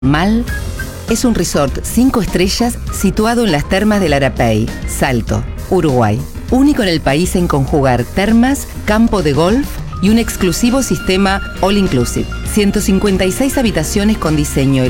Mal es un resort 5 estrellas situado en las termas del Arapey, Salto, Uruguay. Único en el país en conjugar termas, campo de golf y un exclusivo sistema all inclusive. 156 habitaciones con diseño